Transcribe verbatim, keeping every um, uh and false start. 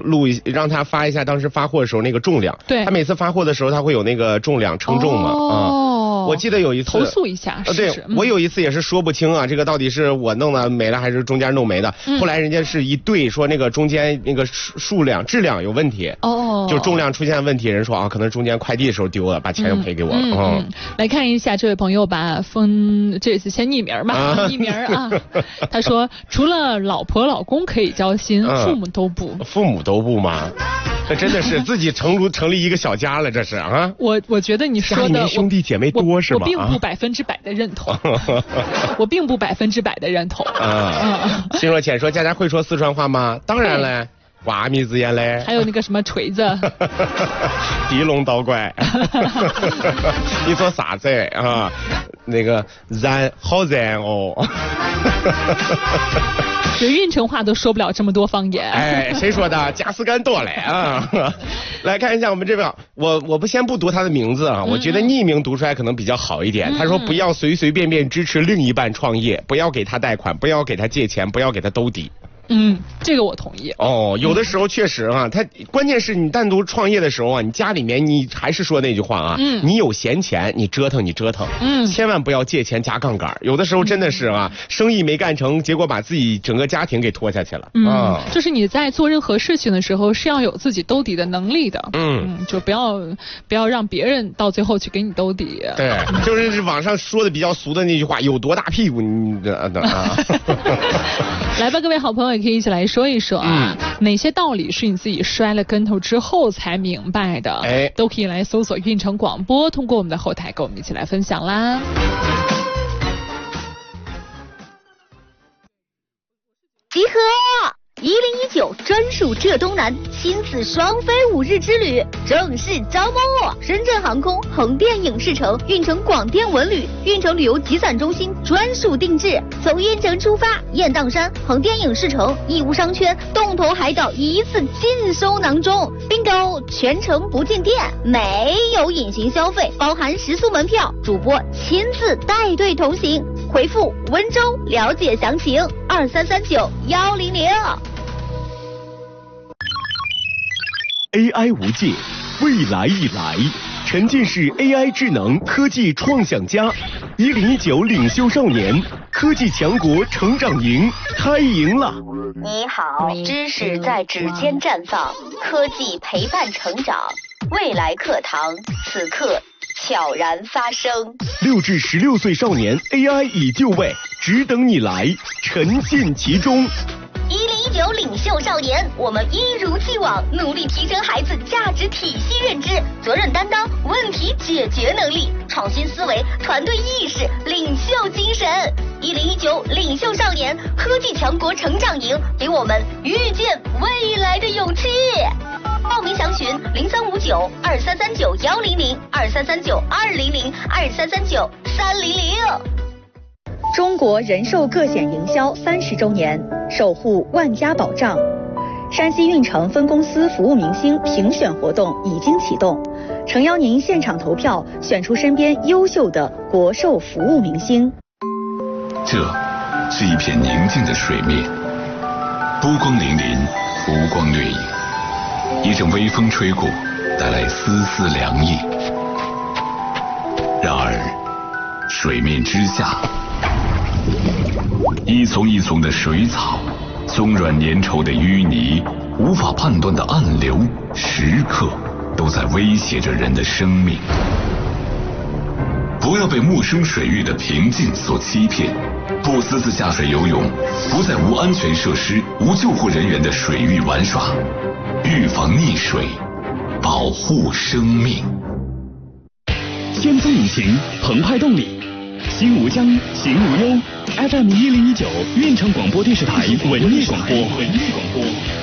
录一，让他发一下当时发货的时候那个重量。 对， 他每次发货的时候他会有那个重量称重嘛。 哦。 嗯，我记得有一次投诉一下。 呃，对、嗯、我有一次也是说不清啊，这个到底是我弄的没了还是中间弄没的。嗯、后来人家是一对说那个中间那个数数量质量有问题。哦。就重量出现问题，人说啊，可能中间快递的时候丢了，把钱又赔给我了。嗯。嗯嗯来看一下这位朋友把封这次先匿名吧，啊、匿名啊。他说除了老婆老公可以交心，嗯、父母都不。 父母都不吗？这真的是自己成如成立一个小家了，这是啊。 我我觉得你说的家里面兄弟姐妹多是吗？ 我并不百分之百的认同，我并不百分之百的认同。 啊，心若浅说佳佳会说四川话吗？当然嘞。瓜米子眼嘞， 还有那个什么锤子， 地龙倒拐，你说啥子啊？那个燃好燃哦， 这运城话都说不了这么多方言。 哎，谁说的？贾斯干多嘞啊！来看一下我们这边，我我不先不读他的名字啊，我觉得匿名读出来可能比较好一点。嗯、他说不要随随便便支持另一半创业，不要给他贷款，不要给他借钱，不要给他兜底。 嗯，这个我同意。 哦，有的时候确实啊，他关键是你单独创业的时候啊，你家里面你还是说那句话啊，嗯，你有闲钱，你折腾你折腾，嗯，千万不要借钱加杠杆。有的时候真的是啊，生意没干成，结果把自己整个家庭给拖下去了。 嗯，啊、就是你在做任何事情的时候是要有自己兜底的能力的。嗯，嗯就不要不要让别人到最后去给你兜底。 对，就是网上说的比较俗的那句话，有多大屁股你的啊。 来吧，各位好朋友。可以一起来说一说啊，嗯、哪些道理是你自己摔了跟头之后才明白的？哎，都可以来搜索运城广播，通过我们的后台跟我们一起来分享啦。 集合！一零一九专属浙东南亲子双飞五日之旅正式招募，深圳航空、横店影视城、运城广电文旅、运城旅游集散中心专属定制。从运城出发，雁荡山、横店影视城、义乌商圈、洞头海岛一次尽收囊中。并购全程不进店，没有隐形消费，包含食宿门票，主播亲自带队同行。回复温州了解详情，二三三九幺零零。 A I 无界，未来已来，沉浸式 A I 智能科技创想家，一零一九领袖少年科技强国成长营开营了。 你好，知识在指尖绽放，科技陪伴成长，未来课堂此刻悄然发生。 六至十六岁少年 A I 已就位，只等你来，沉浸其中。 一零一九领袖少年，我们一如既往努力提升孩子价值体系认知、责任担当、问题解决能力、创新思维、团队意识、领袖精神。一零一九领袖少年科技强国成长营，给我们遇见未来的勇气。报名详询零三五九二三三九幺零零二三三九二零零二三三九三零零。 中国人寿个险营销三十周年，守护万家保障。山西运城分公司服务明星评选活动已经启动，诚邀您现场投票，选出身边优秀的国寿服务明星。 这是一片宁静的水面，波光粼粼，湖光掠影，一阵微风吹过，带来丝丝凉意。然而，水面之下，一丛一丛的水草，松软粘稠的淤泥，无法判断的暗流，时刻都在威胁着人的生命。不要被陌生水域的平静所欺骗，不私自下水游泳，不在无安全设施、无救护人员的水域玩耍，预防溺水，保护生命。 先锋引擎，澎湃动力，心无疆，行无忧。F M 一零一九，运城广播电视台文艺广播，文艺广播。